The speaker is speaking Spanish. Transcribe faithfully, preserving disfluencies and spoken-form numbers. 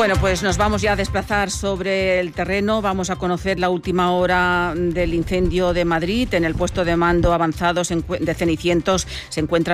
Bueno, pues nos vamos ya a desplazar sobre el terreno. Vamos a conocer la última hora del incendio de Madrid. En el puesto de mando avanzado de Cenicientos se encuentran